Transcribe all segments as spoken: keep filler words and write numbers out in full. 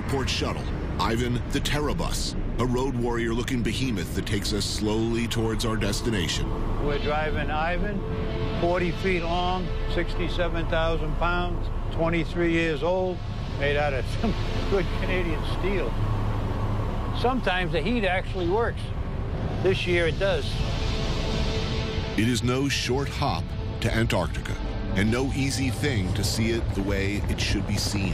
airport shuttle, Ivan the Terrabus, a road warrior-looking behemoth that takes us slowly towards our destination. We're driving Ivan, forty feet long, sixty-seven thousand pounds, twenty-three years old, made out of some good Canadian steel. Sometimes the heat actually works. This year it does. It is no short hop to Antarctica, and no easy thing to see it the way it should be seen.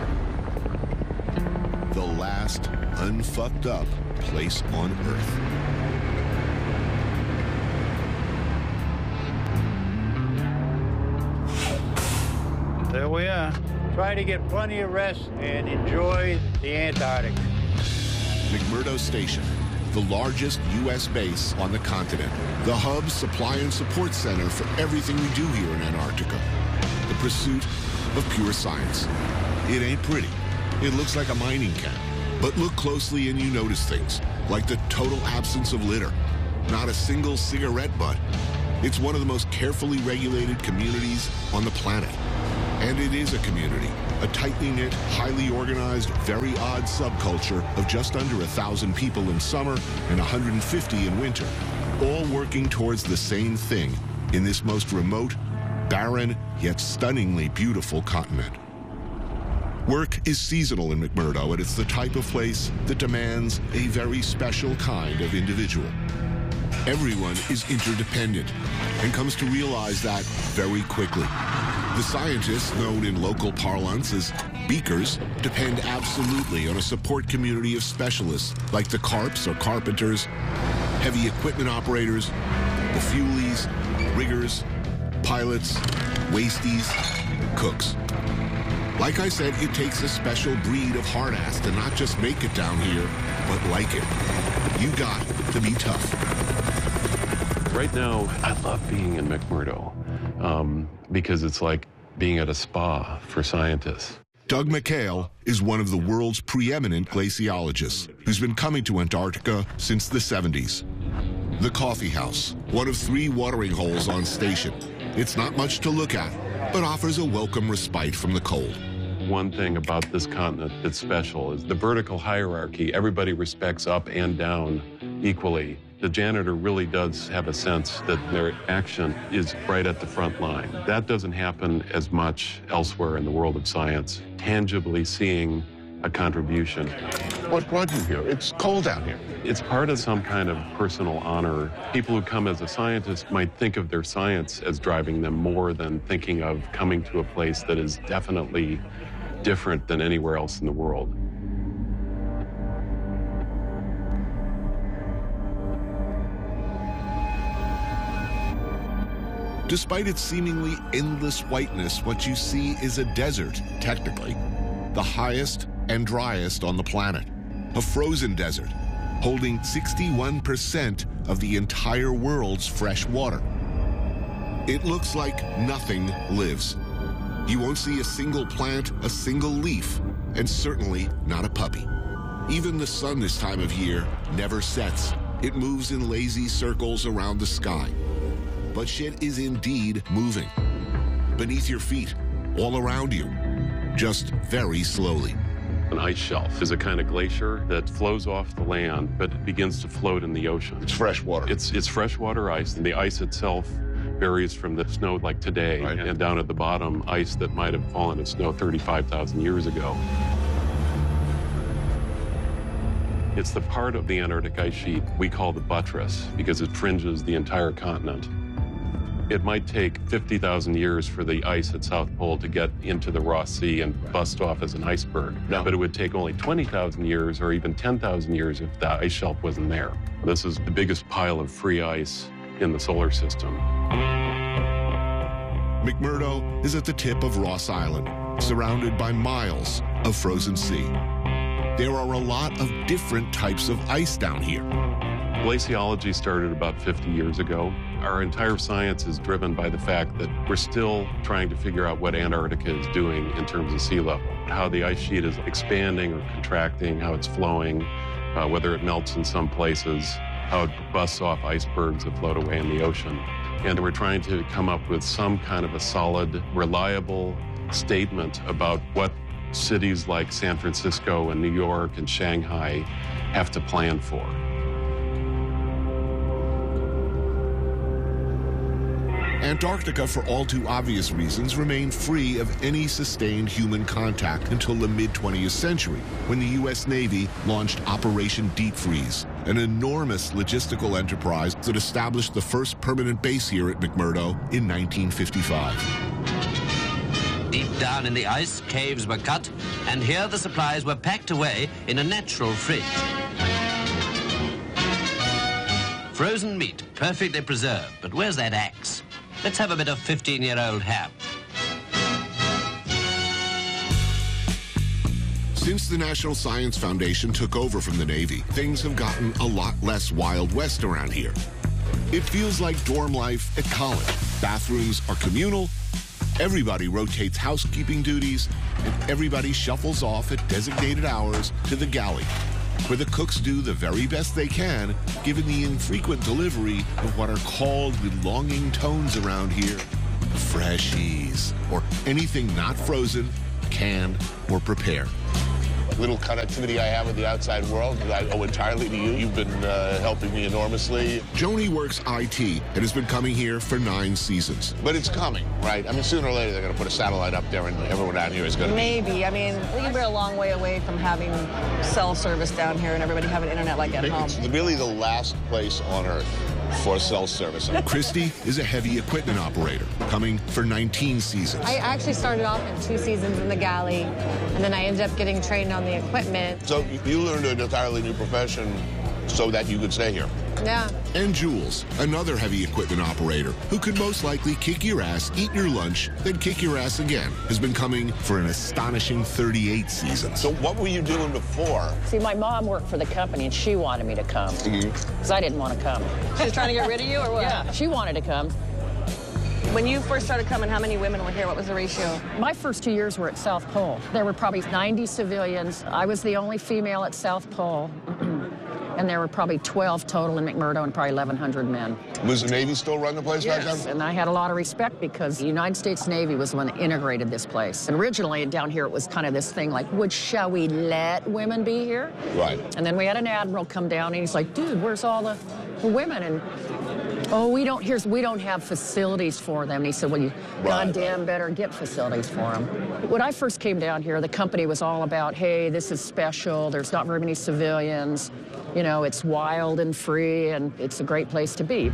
The last unfucked up place on Earth. There we are. Try to get plenty of rest and enjoy the Antarctic. McMurdo Station, the largest U S base on the continent. The hub, supply, and support center for everything we do here in Antarctica. The pursuit of pure science. It ain't pretty. It looks like a mining camp. But look closely and you notice things, like the total absence of litter. Not a single cigarette butt. It's one of the most carefully regulated communities on the planet. And it is a community, a tightly knit, highly organized, very odd subculture of just under a thousand people in summer and one hundred fifty in winter, all working towards the same thing in this most remote, barren, yet stunningly beautiful continent. Work is seasonal in McMurdo, and it's the type of place that demands a very special kind of individual. Everyone is interdependent and comes to realize that very quickly. The scientists, known in local parlance as beakers, depend absolutely on a support community of specialists like the carps or carpenters, heavy equipment operators, the fuelies, riggers, pilots, wasties, cooks. Like I said, it takes a special breed of hard-ass to not just make it down here, but like it. You got to be tough. Right now, I love being in McMurdo um, because it's like being at a spa for scientists. Doug McHale is one of the world's preeminent glaciologists who's been coming to Antarctica since the seventies. The Coffee House, one of three watering holes on station. It's not much to look at, but offers a welcome respite from the cold. One thing about this continent that's special is the vertical hierarchy. Everybody respects up and down equally. The janitor really does have a sense that their action is right at the front line. That doesn't happen as much elsewhere in the world of science. Tangibly seeing a contribution. What brought you here? It's cold out here. It's part of some kind of personal honor. People who come as a scientist might think of their science as driving them more than thinking of coming to a place that is definitely different than anywhere else in the world. Despite its seemingly endless whiteness, what you see is a desert, technically. The highest and driest on the planet. A frozen desert, holding sixty-one percent of the entire world's fresh water. It looks like nothing lives. You won't see a single plant, a single leaf, and certainly not a puppy. Even the sun this time of year never sets. It moves in lazy circles around the sky. But shit is indeed moving. Beneath your feet, all around you, just very slowly. An ice shelf is a kind of glacier that flows off the land, but it begins to float in the ocean. It's fresh water. It's, it's freshwater ice, and the ice itself varies from the snow like today, right, and down at the bottom, ice that might have fallen as snow thirty-five thousand years ago. It's the part of the Antarctic ice sheet we call the buttress because it fringes the entire continent. It might take fifty thousand years for the ice at South Pole to get into the Ross Sea and bust off as an iceberg. No. But it would take only twenty thousand years or even ten thousand years if the ice shelf wasn't there. This is the biggest pile of free ice in the solar system. McMurdo is at the tip of Ross Island, surrounded by miles of frozen sea. There are a lot of different types of ice down here. Glaciology started about fifty years ago. Our entire science is driven by the fact that we're still trying to figure out what Antarctica is doing in terms of sea level, how the ice sheet is expanding or contracting, how it's flowing, uh, whether it melts in some places, how it busts off icebergs that float away in the ocean. And we're trying to come up with some kind of a solid, reliable statement about what cities like San Francisco and New York and Shanghai have to plan for. Antarctica, for all too obvious reasons, remained free of any sustained human contact until the mid twentieth century, when the U S Navy launched Operation Deep Freeze, an enormous logistical enterprise that established the first permanent base here at McMurdo in nineteen fifty-five. Deep down in the ice, caves were cut, and here the supplies were packed away in a natural fridge. Frozen meat, perfectly preserved, but where's that axe? Let's have a bit of fifteen-year-old ham. Since the National Science Foundation took over from the Navy, things have gotten a lot less Wild West around here. It feels like dorm life at college. Bathrooms are communal, everybody rotates housekeeping duties, and everybody shuffles off at designated hours to the galley, where the cooks do the very best they can, given the infrequent delivery of what are called with longing tones around here, freshies, or anything not frozen, canned, or prepared. Little connectivity I have with the outside world, I owe entirely to you. You've been uh, helping me enormously. Joni works I T and has been coming here for nine seasons. But it's coming, right? I mean, sooner or later, they're going to put a satellite up there, and everyone out here is going to Maybe. I mean, I think we're a long way away from having cell service down here and everybody having internet like at home. It's really the last place on Earth for cell service. Christy is a heavy equipment operator, coming for nineteen seasons. I actually started off in two seasons in the galley, and then I ended up getting trained on the equipment. So you learned an entirely new profession so that you could stay here. Yeah. And Jules, another heavy equipment operator, who could most likely kick your ass, eat your lunch, then kick your ass again, has been coming for an astonishing thirty-eight seasons. So what were you doing before? See, my mom worked for the company, and she wanted me to come. Because mm-hmm. I didn't want to come. She was trying to get rid of you, or what? Yeah, she wanted to come. When you first started coming, how many women were here? What was the ratio? My first two years were at South Pole. There were probably ninety civilians. I was the only female at South Pole. And there were probably twelve total in McMurdo and probably eleven hundred men. Was the Navy still running the place yes, back then? And I had a lot of respect because the United States Navy was the one that integrated this place. And originally down here it was kind of this thing like, would, shall we let women be here? Right. And then we had an admiral come down and he's like, dude, where's all the, the women? And oh, we don't, here's, we don't have facilities for them. And he said, well, you right. goddamn better get facilities for them. When I first came down here, the company was all about, hey, this is special. There's not very many civilians. You know, it's wild and free, and it's a great place to be.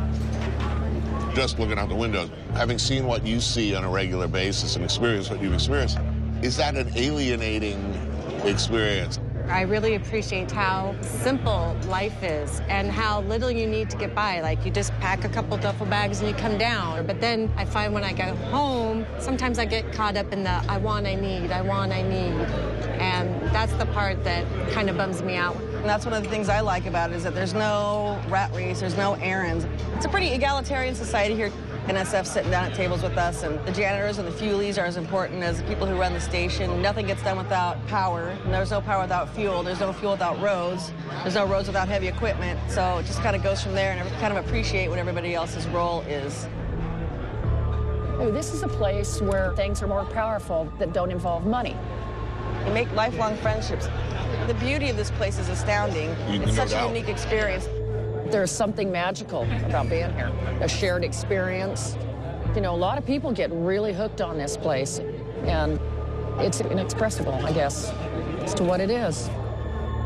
Just looking out the window, having seen what you see on a regular basis and experienced what you've experienced, is that an alienating experience? I really appreciate how simple life is and how little you need to get by. Like, you just pack a couple duffel bags and you come down. But then I find when I get home, sometimes I get caught up in the I want, I need, I want, I need. And that's the part that kind of bums me out. And that's one of the things I like about it is that there's no rat race, there's no errands. It's a pretty egalitarian society here. N S F sitting down at tables with us, and the janitors and the fuelies are as important as the people who run the station. Nothing gets done without power, and there's no power without fuel. There's no fuel without roads. There's no roads without heavy equipment. So it just kind of goes from there, and kind of appreciate what everybody else's role is. This is a place where things are more powerful that don't involve money. You make lifelong friendships. The beauty of this place is astounding. It's such a unique experience. There's something magical about being here, a shared experience. You know, a lot of people get really hooked on this place, and it's inexpressible, I guess, as to what it is.